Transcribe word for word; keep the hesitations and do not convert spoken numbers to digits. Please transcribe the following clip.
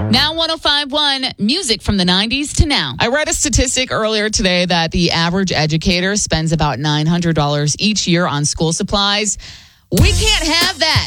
Now one oh five point one, music from the nineties to now. I read a statistic earlier today that the average educator spends about nine hundred dollars each year on school supplies. We can't have that.